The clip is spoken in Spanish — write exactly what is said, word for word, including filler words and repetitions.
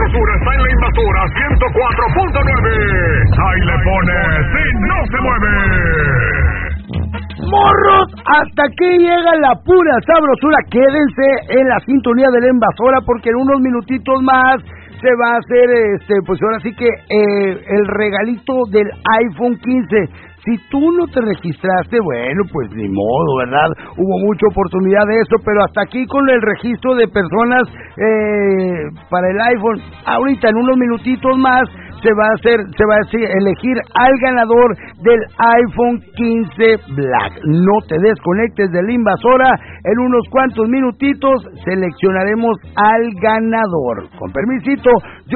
sabrosura está en la Invasora ciento cuatro punto nueve. Ahí le pones y no se mueve. Morros, hasta aquí llega la pura sabrosura. Quédense en la sintonía de la Invasora porque en unos minutitos más se va a hacer, este, pues ahora sí que eh, el regalito del iPhone quince. Si tú no te registraste, bueno, pues ni modo, ¿verdad? Hubo mucha oportunidad de eso, pero hasta aquí con el registro de personas eh, para el iPhone. Ahorita, en unos minutitos más, se va a hacer, se va a elegir al ganador del iPhone quince Black. No te desconectes de la Invasora. En unos cuantos minutitos seleccionaremos al ganador. Con permisito, yo